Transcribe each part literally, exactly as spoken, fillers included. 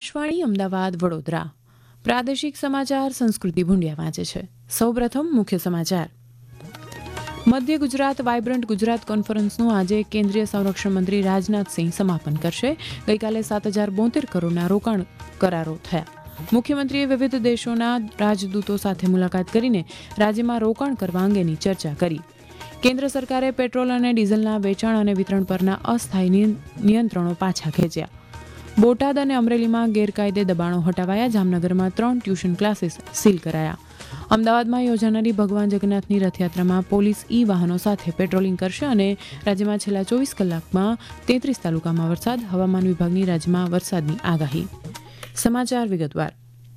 આકાશવાણી અમદાવાદ વડોદરા પ્રાદેશિક સમાચાર સંસ્કૃતિ ભુંડિયા વાંચે છે. સૌપ્રથમ મુખ્ય સમાચાર. મધ્ય ગુજરાત વાયબ્રન્ટ ગુજરાત કોન્ફરન્સનું આજે કેન્દ્રીય સંરક્ષણ મંત્રી રાજનાથસિંહ સમાપન કરશે. ગઈકાલે સાત હજાર બોતેર કરોડના રોકાણ કરારો થયા. મુખ્યમંત્રીએ વિવિધ દેશોના રાજદૂતો સાથે મુલાકાત કરીને રાજ્યમાં રોકાણ કરવા અંગેની ચર્ચા કરી. કેન્દ્ર સરકારે પેટ્રોલ અને ડીઝલના વેચાણ અને વિતરણ પરના અસ્થાયી નિયંત્રણો પાછા ખેંચ્યા. બોટાદ અને અમરેલીમાં ગેરકાયદે દબાણો હટાવાયા. જામનગરમાં ત્રણ ટ્યુશન ક્લાસીસ સીલ કરાયા. અમદાવાદમાં યોજાનારી ભગવાન જગન્નાથની રથયાત્રામાં પોલીસ ઈ વાહનો સાથે પેટ્રોલિંગ કરશે અને રાજ્યમાં છેલ્લા ચોવીસ કલાકમાં તેત્રીસ તાલુકામાં વરસાદ. હવામાન વિભાગની રાજ્યમાં વરસાદની આગાહી. સમાચાર વિગતવાર.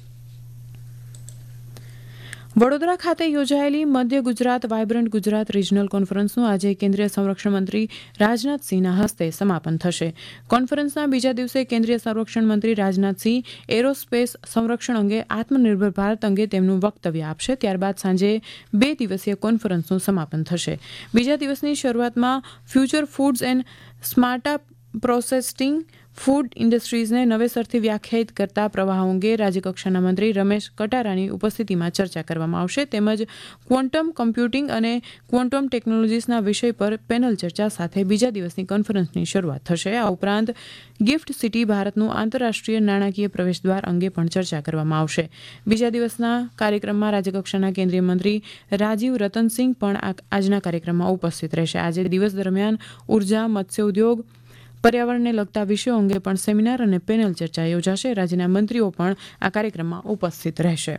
વડોદરા ખાતે યોજાયેલી મધ્ય ગુજરાત વાયબ્રન્ટ ગુજરાત રિજનલ કોન્ફરન્સનું આજે કેન્દ્રીય સંરક્ષણ મંત્રી રાજનાથસિંહના હસ્તે સમાપન થશે. કોન્ફરન્સના બીજા દિવસે કેન્દ્રીય સંરક્ષણ મંત્રી રાજનાથસિંહ એરોસ્પેસ સંરક્ષણ અંગે આત્મનિર્ભર ભારત અંગે તેમનું વક્તવ્ય આપશે. ત્યારબાદ સાંજે બે દિવસીય કોન્ફરન્સનું સમાપન થશે. બીજા દિવસની શરૂઆતમાં future foods and સ્માર્ટઅપ processing food ઇન્ડસ્ટ્રીઝને નવેસરથી વ્યાખ્યાયિત કરતા પ્રવાહો અંગે રાજ્યકક્ષાના મંત્રી રમેશ કટારાની ઉપસ્થિતિમાં ચર્ચા કરવામાં આવશે. તેમજ ક્વોન્ટમ કમ્પ્યુટિંગ અને ક્વોન્ટમ ટેકનોલોજીસના વિષય પર પેનલ ચર્ચા સાથે બીજા દિવસની કોન્ફરન્સની શરૂઆત થશે. આ ઉપરાંત ગિફ્ટ સિટી ભારતનું આંતરરાષ્ટ્રીય નાણાકીય પ્રવેશદ્વાર અંગે પણ ચર્ચા કરવામાં આવશે. બીજા દિવસના કાર્યક્રમમાં રાજ્યકક્ષાના કેન્દ્રીય મંત્રી રાજીવ રતનસિંહ પણ આજના કાર્યક્રમમાં ઉપસ્થિત રહેશે. આજે દિવસ દરમિયાન ઉર્જા, મત્સ્ય ઉદ્યોગ, પર્યાવરણને લગતા વિષયો અંગે પણ સેમિનાર અને પેનલ ચર્ચા યોજાશે. રાજ્યના મંત્રીઓ પણ આ કાર્યક્રમમાં ઉપસ્થિત રહેશે.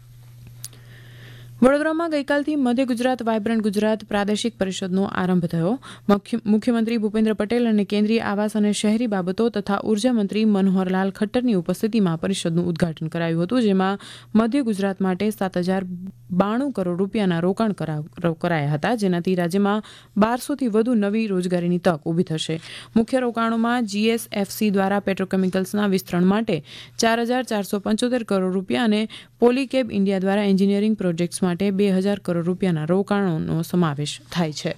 વડોદરામાં ગઈકાલથી મધ્ય ગુજરાત વાયબ્રન્ટ ગુજરાત પ્રાદેશિક પરિષદનો આરંભ થયો. મુખ્યમંત્રી ભૂપેન્દ્ર પટેલ અને કેન્દ્રીય આવાસ અને શહેરી બાબતો તથા ઉર્જા મંત્રી મનોહરલાલ ખટ્ટરની ઉપસ્થિતિમાં પરિષદનું ઉદ્ઘાટન કરાયું હતું, જેમાં મધ્ય ગુજરાત માટે સાત હજાર બાણું કરોડ રૂપિયાના રોકાણ કરાયા હતા, જેનાથી રાજ્યમાં બારસોથી વધુ નવી રોજગારીની તક ઊભી થશે. મુખ્ય રોકાણોમાં જીએસએફસી દ્વારા પેટ્રોકેમિકલ્સના વિસ્તરણ માટે ચાર હજાર ચારસો પંચોતેર કરોડ રૂપિયા અને પોલીકેબ ઇન્ડિયા દ્વારા એન્જિનિયરિંગ પ્રોજેક્ટ્સ માટે બે હજાર કરોડ રૂપિયાના રોકાણોનો સમાવેશ થાય છે.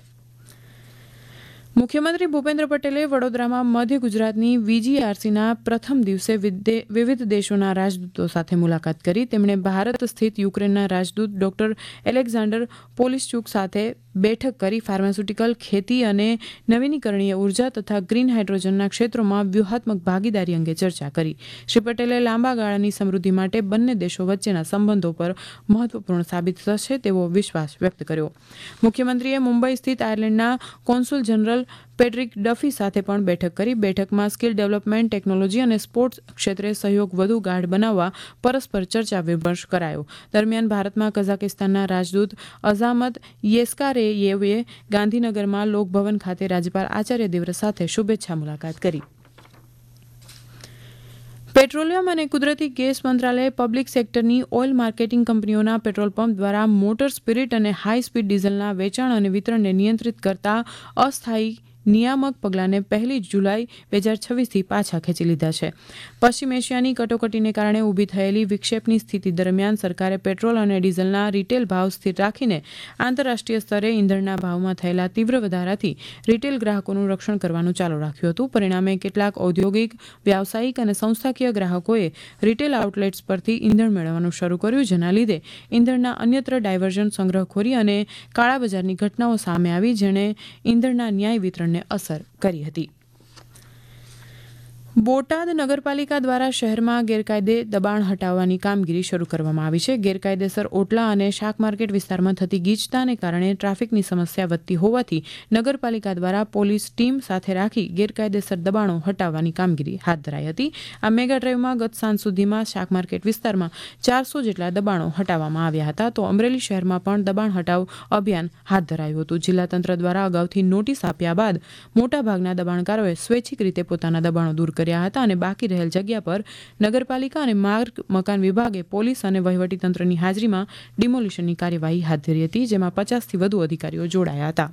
મુખ્યમંત્રી ભૂપેન્દ્ર પટેલે વડોદરામાં મધ્ય ગુજરાતની વીજીઆરસીના પ્રથમ દિવસે વિવિધ દેશોના રાજદૂતો સાથે મુલાકાત કરી. તેમણે ભારત સ્થિત યુક્રેનના રાજદૂત ડોક્ટર એલેક્ઝાન્ડર પોલિશ્ચુક સાથે બેઠક કરી ફાર્માસ્યુટિકલ, ખેતી અને નવીનીકરણીય ઉર્જા તથા ગ્રીન હાઇડ્રોજનના ક્ષેત્રોમાં વ્યૂહાત્મક ભાગીદારી અંગે ચર્ચા કરી. શ્રી પટેલે લાંબા ગાળાની સમૃદ્ધિ માટે બંને દેશો વચ્ચેના સંબંધો પર મહત્વપૂર્ણ સાબિત થશે તેવો વિશ્વાસ વ્યક્ત કર્યો. મુખ્યમંત્રીએ મુંબઈ સ્થિત આયર્લેન્ડના કોન્સુલ જનરલ પેટ્રિક ડફી સાથે પણ બેઠક કરી. બેઠકમાં સ્કિલ ડેવલપમેન્ટ, ટેકનોલોજી અને સ્પોર્ટ્સ ક્ષેત્રે સહયોગ વધુ ગાઢ બનાવવા પરસ્પર ચર્ચા વિમર્શ કરાયો. દરમિયાન ભારતમાં કઝાકિસ્તાનના રાજદૂત અઝામત યેસ્કારેયેવે ગાંધીનગરમાં લોકભવન ખાતે રાજ્યપાલ આચાર્ય દેવવ્રત સાથે શુભેચ્છા મુલાકાત કરી. પેટ્રોલિયમ અને કુદરતી ગેસ મંત્રાલયે પબ્લિક સેક્ટરની ઓઇલ માર્કેટિંગ કંપનીઓના પેટ્રોલ પંપ દ્વારા મોટર સ્પિરિટ અને હાઈ સ્પીડ ડીઝલના વેચાણ અને વિતરણને નિયંત્રિત કરતા અસ્થાયી નિયામક પગલાંને પહેલી જુલાઈ બે હજાર છવ્વીસથી પાછા ખેંચી લીધા છે. પશ્ચિમ એશિયાની કટોકટીને કારણે ઊભી થયેલી વિક્ષેપની સ્થિતિ દરમિયાન સરકારે પેટ્રોલ અને ડીઝલના રિટેલ ભાવ સ્થિર રાખીને આંતરરાષ્ટ્રીય સ્તરે ઇંધણના ભાવમાં થયેલા તીવ્ર વધારાથી રિટેલ ગ્રાહકોનું રક્ષણ કરવાનું ચાલુ રાખ્યું હતું. પરિણામે કેટલાક ઔદ્યોગિક, વ્યાવસાયિક અને સંસ્થાકીય ગ્રાહકોએ રિટેલ આઉટલેટ્સ પરથી ઇંધણ મેળવવાનું શરૂ કર્યું, જેના લીધે ઇંધણના અન્યત્ર ડાયવર્ઝન, સંગ્રહખોરી અને કાળાબજારની ઘટનાઓ સામે આવી, જેણે ઇંધણના ન્યાય વિતરણ અસર કરી હતી. બોટાદ નગરપાલિકા દ્વારા શહેરમાં ગેરકાયદે દબાણ હટાવવાની કામગીરી શરૂ કરવામાં આવી છે. ગેરકાયદેસર ઓટલા અને શાક માર્કેટ વિસ્તારમાં થતી ગીચતાને કારણે ટ્રાફિકની સમસ્યા વધતી હોવાથી નગરપાલિકા દ્વારા પોલીસ ટીમ સાથે રાખી ગેરકાયદેસર દબાણો હટાવવાની કામગીરી હાથ ધરાઈ હતી. આ મેગા ડ્રાઈવમાં ગત સાંજ સુધીમાં શાક માર્કેટ વિસ્તારમાં ચારસો જેટલા દબાણો હટાવવામાં આવ્યા હતા, તો અમરેલી શહેરમાં પણ દબાણ હટાવ અભિયાન હાથ ધરાયું હતું. જિલ્લા તંત્ર દ્વારા અગાઉથી નોટિસ આપ્યા બાદ મોટાભાગના દબાણકારોએ સ્વૈચ્છિક રીતે પોતાના દબાણો દૂર કર્યા હતા અને બાકી રહેલ જગ્યા પર નગરપાલિકા અને માર્ગ મકાન વિભાગે પોલીસ અને વહીવટીતંત્રની હાજરીમાં ડિમોલિશનની કાર્યવાહી હાથ ધરી હતી, જેમાં પચાસથી વધુ અધિકારીઓ જોડાયા હતા.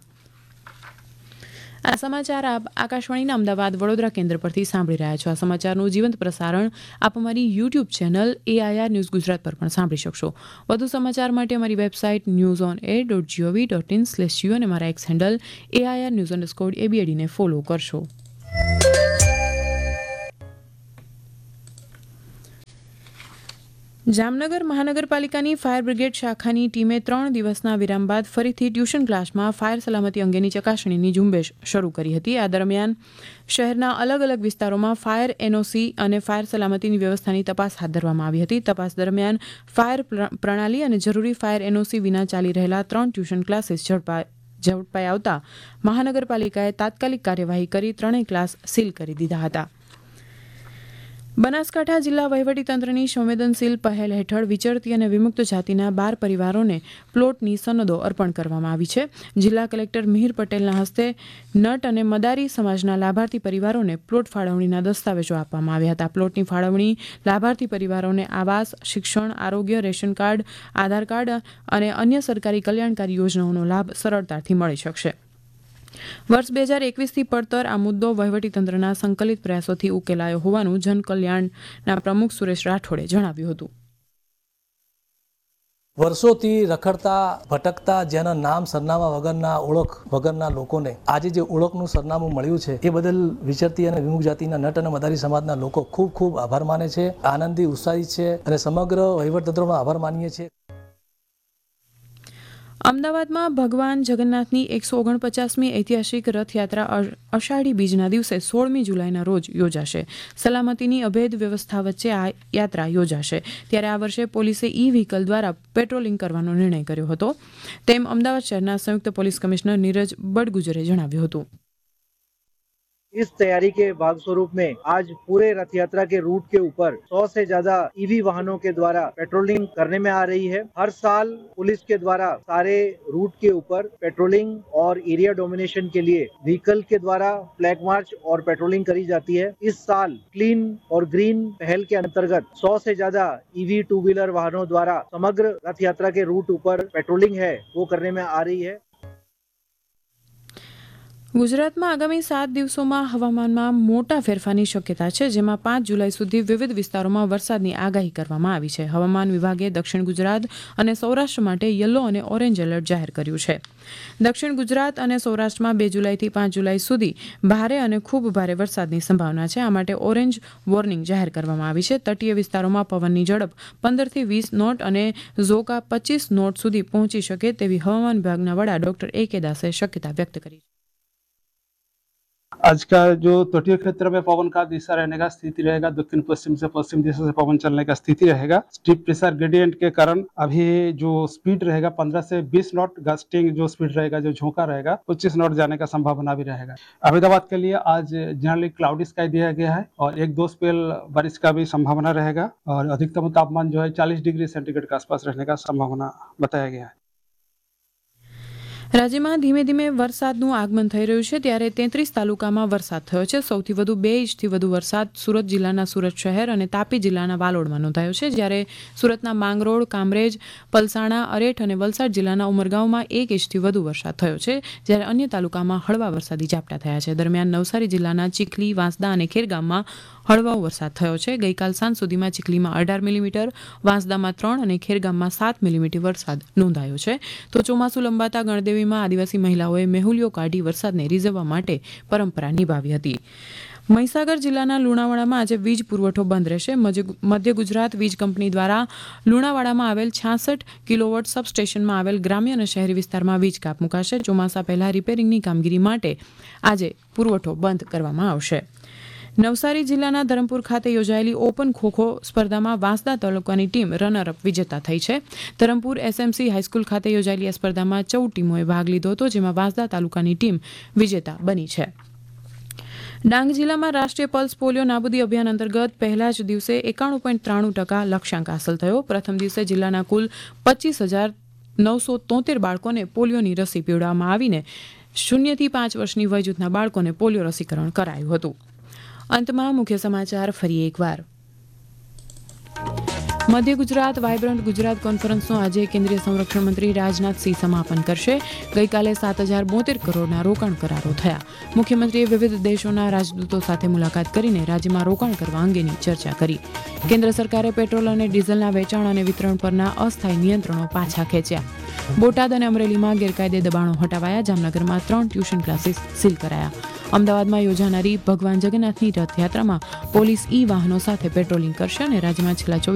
આ સમાચાર આપ આકાશવાણીના અમદાવાદ વડોદરા કેન્દ્ર પરથી સાંભળી રહ્યા છો. આ સમાચારનું જીવંત પ્રસારણ આપ અમારી YouTube channel AIR news Gujarat પર પણ સાંભળી શકશો. વધુ સમાચાર માટે અમારી website news on air dot GOV dot in slash you અને અમારા x handle AIR news underscore એબીએડીને follow કરશો. જામનગર મહાનગરપાલિકાની ફાયર બ્રિગેડ શાખાની ટીમે ત્રણ દિવસના વિરામ બાદ ફરીથી ટ્યુશન ક્લાસમાં ફાયર સલામતી અંગેની ચકાસણીની ઝુંબેશ શરૂ કરી હતી. આ દરમિયાન શહેરના અલગ અલગ વિસ્તારોમાં ફાયર એનઓસી અને ફાયર સલામતીની વ્યવસ્થાની તપાસ હાથ ધરવામાં આવી હતી. તપાસ દરમિયાન ફાયર પ્રણાલી અને જરૂરી ફાયર એનઓસી વિના ચાલી રહેલા ત્રણ ટ્યુશન ક્લાસીસ ઝડપાયા ઝડપાઈ આવતા મહાનગરપાલિકાએ તાત્કાલિક કાર્યવાહી કરી ત્રણેય ક્લાસ સીલ કરી દીધા હતા. બનાસકાંઠા જિલ્લા વહીવટીતંત્રની સંવેદનશીલ પહેલ હેઠળ વિચરતી અને વિમુક્ત જાતિના બાર પરિવારોને પ્લોટની સનદો અર્પણ કરવામાં આવી છે. જિલ્લા કલેક્ટર મિહિર પટેલના હસ્તે નટ અને મદારી સમાજના લાભાર્થી પરિવારોને પ્લોટ ફાળવણીના દસ્તાવેજો આપવામાં આવ્યા હતા. પ્લોટની ફાળવણી લાભાર્થી પરિવારોને આવાસ, શિક્ષણ, આરોગ્ય, રેશન કાર્ડ, આધાર કાર્ડ અને અન્ય સરકારી કલ્યાણકારી યોજનાઓનો લાભ સરળતાથી મળી શકશે. વર્ષ બે હજાર એકવીસથી પડતર આ મુદ્દો વહીવટીતંત્રના સંકલિત પ્રયાસોથી ઉકેલાયો હોવાનું જનકલ્યાણના પ્રમુખ સુરેશ રાઠોડે જણાવ્યું હતું. વર્ષોથી રખડતા ભટકતા જેના નામ સરનામા વગરના ઓળખ વગરના લોકોને આજે જે ઓળખનું સરનામું મળ્યું છે એ બદલ વિચરતી અને વિમુખ જાતિના નટ અને મદારી સમાજના લોકો ખૂબ ખૂબ આભાર માને છે, આનંદી ઉત્સાહિત છે અને સમગ્ર વહીવટતંત્રનો આભાર માનીએ છીએ. અમદાવાદમાં ભગવાન જગન્નાથની એકસો ઓગણપચાસમી ઐતિહાસિક રથયાત્રા અષાઢી બીજના દિવસે સોળમી જુલાઈના રોજ યોજાશે. સલામતીની અભેદ વ્યવસ્થા વચ્ચે આ યાત્રા યોજાશે. ત્યારે આ વર્ષે પોલીસે ઈ વ્હીકલ દ્વારા પેટ્રોલિંગ કરવાનો નિર્ણય કર્યો હતો, તેમ અમદાવાદ શહેરના સંયુક્ત પોલીસ કમિશનર નીરજ બડગુજરે જણાવ્યું હતું. इस तैयारी के भाग स्वरूप में आज पूरे रथ यात्रा के रूट के ऊपर सौ से ज्यादा ईवी वाहनों के द्वारा पेट्रोलिंग करने में आ रही है. हर साल पुलिस के द्वारा सारे रूट के ऊपर पेट्रोलिंग और एरिया डोमिनेशन के लिए व्हीकल के द्वारा फ्लैग मार्च और पेट्रोलिंग करी जाती है. इस साल क्लीन और ग्रीन पहल के अंतर्गत सौ से ज्यादा ईवी टू व्हीलर वाहनों द्वारा समग्र रथ यात्रा के रूट ऊपर पेट्रोलिंग है वो करने में आ रही है. ગુજરાતમાં આગામી સાત દિવસોમાં હવામાનમાં મોટા ફેરફારની શક્યતા છે, જેમાં પાંચ જુલાઈ સુધી વિવિધ વિસ્તારોમાં વરસાદની આગાહી કરવામાં આવી છે. હવામાન વિભાગે દક્ષિણ ગુજરાત અને સૌરાષ્ટ્ર માટે યલો અને ઓરેન્જ એલર્ટ જાહેર કર્યું છે. દક્ષિણ ગુજરાત અને સૌરાષ્ટ્રમાં બે જુલાઈથી પાંચ જુલાઈ સુધી ભારે અને ખૂબ ભારે વરસાદની સંભાવના છે. આ માટે ઓરેન્જ વોર્નિંગ જાહેર કરવામાં આવી છે. તટીય વિસ્તારોમાં પવનની ઝડપ પંદરથી વીસ નોટ અને ઝોકા પચીસ નોટ સુધી પહોંચી શકે તેવી હવામાન વિભાગના વડા ડોક્ટર એ કે દાસે શક્યતા વ્યક્ત કરી. आज का जो तटीय क्षेत्र में पवन का दिशा रहने का स्थिति रहेगा, दक्षिण पश्चिम से पश्चिम दिशा से पवन चलने का स्थिति रहेगा. डीप प्रेशर ग्रेडियंट के कारण अभी जो स्पीड रहेगा पंद्रह से बीस नॉट, गस्टिंग जो स्पीड रहेगा, जो झोंका रहेगा पच्चीस नॉट जाने का संभावना भी रहेगा. अहमदाबाद के लिए आज जनरली क्लाउडी स्काई दिया गया है और एक दो स्पेल बारिश का भी संभावना रहेगा और अधिकतम तापमान जो है चालीस डिग्री सेंटीग्रेड के आसपास रहने का संभावना बताया गया है. રાજ્યમાં ધીમે ધીમે વરસાદનું આગમન થઈ રહ્યું છે, ત્યારે તેત્રીસ તાલુકામાં વરસાદ થયો છે. સૌથી વધુ બે ઇંચથી વધુ વરસાદ સુરત જિલ્લાના સુરત શહેર અને તાપી જિલ્લાના વાલોડમાં નોંધાયો છે, જ્યારે સુરતના માંગરોળ, કામરેજ, પલસાણા, અરેઠ અને વલસાડ જિલ્લાના ઉમરગાંવમાં એક ઇંચથી વધુ વરસાદ થયો છે, જ્યારે અન્ય તાલુકામાં હળવા વરસાદી ઝાપટા થયા છે. દરમિયાન નવસારી જિલ્લાના ચીખલી, વાંસદા અને ખેરગામમાં હળવો વરસાદ થયો છે. ગઈકાલ સાંજ સુધીમાં ચીખલીમાં અઢાર મિલીમીટર, વાંસદામાં ત્રણ અને ખેરગામમાં સાત મિલીમીટર વરસાદ નોંધાયો છે. તો ચોમાસું લંબાતા ગણદેવીમાં આદિવાસી મહિલાઓએ મેહુલીઓ કાઢી વરસાદને રીઝવવા માટે પરંપરા નિભાવી હતી. મહીસાગર જિલ્લાના લુણાવાડામાં આજે વીજ પુરવઠો બંધ રહેશે. મધ્ય ગુજરાત વીજ કંપની દ્વારા લુણાવાડામાં આવેલ છાસઠ કિલોવોટ સબસ્ટેશનમાં આવેલ ગ્રામ્ય અને શહેરી વિસ્તારમાં વીજ કાપ મુકાશે. ચોમાસા પહેલા રિપેરિંગની કામગીરી માટે આજે પુરવઠો બંધ કરવામાં આવશે. નવસારી જિલ્લાના ધરમપુર ખાતે યોજાયેલી ઓપન ખોખો સ્પર્ધામાં વાંસદા તાલુકાની ટીમ રનરઅપ વિજેતા થઈ છે. ધરમપુર એસએમસી હાઈસ્કૂલ ખાતે યોજાયેલી આ સ્પર્ધામાં ચૌદ ટીમોએ ભાગ લીધો હતો, જેમાં વાંસદા તાલુકાની ટીમ વિજેતા બની છે. ડાંગ જિલ્લામાં રાષ્ટ્રીય પલ્સ પોલિયો નાબૂદી અભિયાન અંતર્ગત પહેલા જ દિવસે એકાણું પોઈન્ટ ત્રાણું ટકા લક્ષ્યાંક હાંસલ થયો. પ્રથમ દિવસે જિલ્લાના કુલ પચીસ હજાર નવસો તોતેર બાળકોને પોલિયોની રસી પીવડાવવામાં આવીને શૂન્યથી પાંચ વર્ષની વય જૂથના બાળકોને પોલિયો રસીકરણ કરાયું હતું. અંતમાં મુખ્ય સમાચાર ફરી એકવાર. મધ્ય ગુજરાત વાયબ્રન્ટ ગુજરાત કોન્ફરન્સનું આજે કેન્દ્રીય સંરક્ષણ મંત્રી રાજનાથસિંહ સમાપન કરશે. ગઈકાલે સાત હજાર બોતેર કરોડના રોકાણ કરારો થયા. મુખ્યમંત્રીએ વિવિધ દેશોના રાજદૂતો સાથે મુલાકાત કરીને રાજ્યમાં રોકાણ કરવા અંગેની ચર્ચા કરી. કેન્દ્ર સરકારે પેટ્રોલ અને ડીઝલના વેચાણ અને વિતરણ પરના અસ્થાયી નિયંત્રણો પાછા ખેંચ્યા. બોટાદ અને અમરેલીમાં ગેરકાયદે દબાણો હટાવાયા. જામનગરમાં ત્રણ ટ્યુશન ક્લાસીસ સીલ કરાયા. અમદાવાદમાં યોજાનારી ભગવાન જગન્નાથની રથયાત્રામાં પોલીસ ઈ વાહનો સાથે પેટ્રોલિંગ કરશે અને રાજ્યમાં છેલ્લા